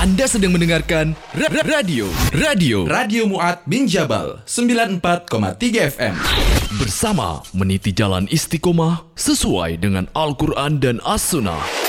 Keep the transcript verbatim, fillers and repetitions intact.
Anda sedang mendengarkan ra- ra- radio Radio Radio Mu'ad bin Jabal sembilan puluh empat koma tiga F M. Bersama meniti jalan istiqomah sesuai dengan Al-Quran dan As-Sunnah.